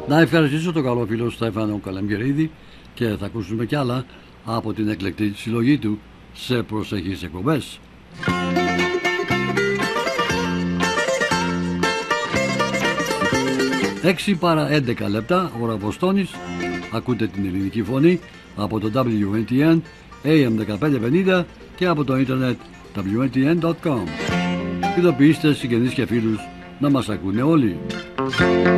Να ευχαριστήσω τον καλό φίλο Στέφανο Καλαμγερίδη και θα ακούσουμε κι άλλα από την εκλεκτή συλλογή του σε προσεχείς εκπομπές. 6 παρά 11 λεπτά, ώρα Βοστόνης. Ακούτε την ελληνική φωνή από το WNTN AM 1550 και από το ίντερνετ WNTN.com. Ειδοποιήστε συγγενείς και φίλους να μας ακούνε όλοι.